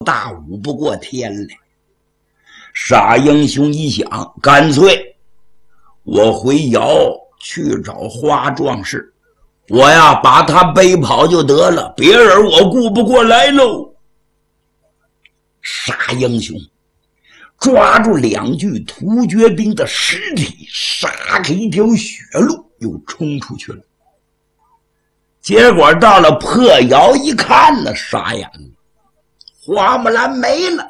大武不过天了。傻英雄一想，干脆我回窑去找花壮士，我呀把他背跑就得了，别人我顾不过来喽。傻英雄抓住2具突厥兵的尸体，杀开一条血路，又冲出去了。结果到了破窑一看呢，傻眼了，花木兰没了。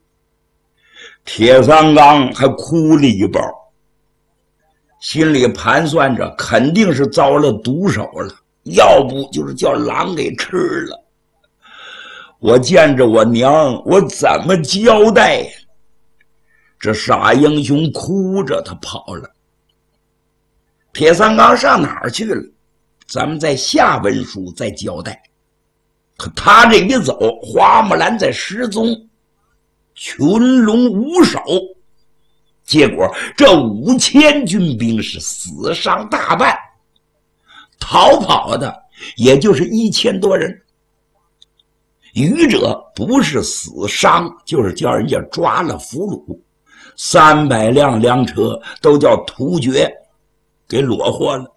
铁三刚还哭了一包，心里盘算着肯定是遭了毒手了，要不就是叫狼给吃了。我见着我娘，我怎么交代呀？这傻英雄哭着他跑了。铁三刚上哪儿去了？咱们在下文书再交代。可他这一走，花木兰在失踪，群龙无首，结果这5000军兵是死伤大半，逃跑的也就是1000多人。余者不是死伤，就是叫人家抓了俘虏，300辆粮车都叫突厥给裸获了。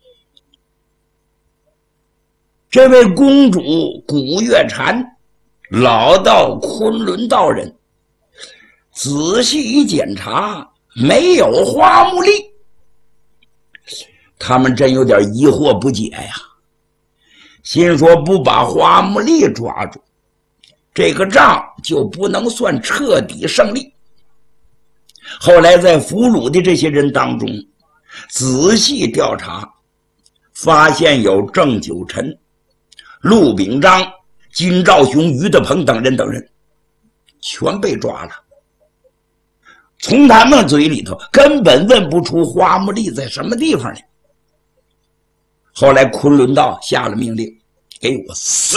这位公主古月禅，老到昆仑道人，仔细一检查，没有花木丽。他们真有点疑惑不解呀，心说不把花木丽抓住，这个仗就不能算彻底胜利。后来在俘虏的这些人当中，仔细调查，发现有郑九臣、陆秉章、金兆雄、于德鹏等人全被抓了。从他们嘴里头根本问不出花木丽在什么地方呢。后来昆仑道下了命令，给我搜。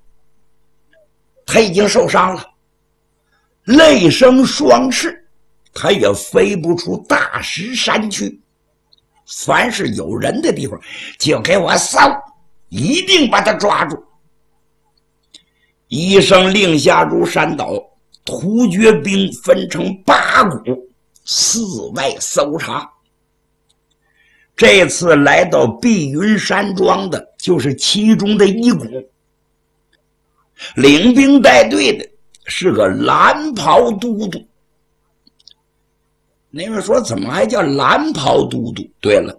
他已经受伤了，泪生双翅，他也飞不出大石山去。凡是有人的地方就给我搜，一定把他抓住。医生令下如山倒，突厥兵分成8股，四外搜查。这次来到碧云山庄的就是其中的一股，领兵带队的是个蓝袍都督。那位说怎么还叫蓝袍都督？对了，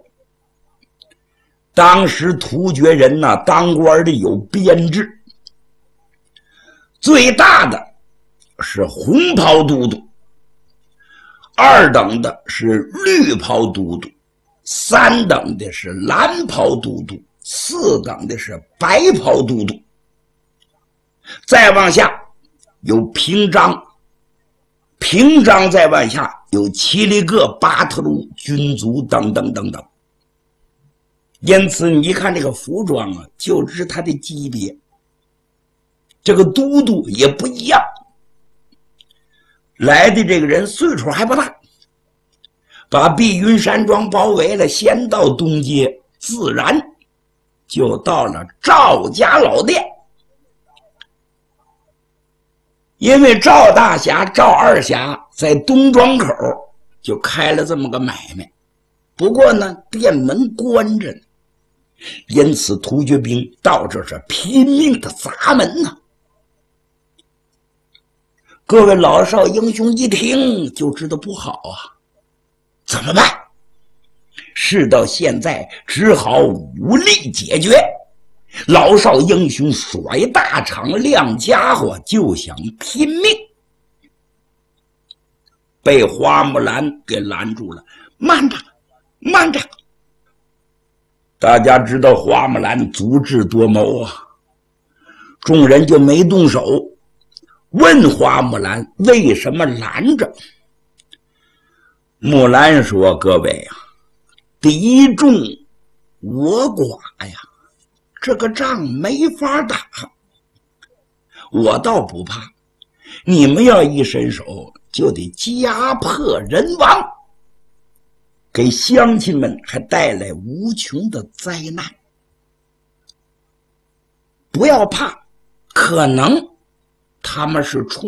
当时突厥人呢，当官的有编制，最大的是红袍都督，2等的是绿袍都督，3等的是蓝袍都督，4等的是白袍都督。再往下有平章，平章再往下有齐力各、巴特鲁、军卒等等等等。因此你一看这个服装啊，就知他的级别。这个都督也不一样，来的这个人岁数还不大，把碧云山庄包围了，先到东街，自然就到了赵家老店。因为赵大侠、赵二侠在东庄口就开了这么个买卖，不过呢店门关着呢，因此突厥兵到这是拼命的砸门呢。各位老少英雄一听就知道不好啊，怎么办？事到现在只好武力解决。老少英雄甩大场亮家伙，就想拼命，被花木兰给拦住了。慢着慢着，大家知道花木兰足智多谋啊，众人就没动手。问花木兰为什么拦着？木兰说，各位啊，敌众我寡呀，这个仗没法打，我倒不怕，你们要一伸手就得家破人亡，给乡亲们还带来无穷的灾难。不要怕，可能他们是冲